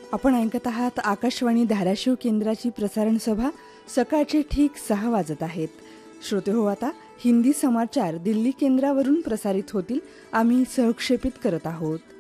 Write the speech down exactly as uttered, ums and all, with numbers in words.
आपण ऐकत आहात आकाशवाणी धाराशिव केंद्राची प्रसारण सभा. सकाळचे ठीक सहा वाजत आहेत. श्रोते हो, आता हिंदी समाचार दिल्ली केंद्रावरून प्रसारित होतील. आम्ही सहक्षेपित करत आहोत.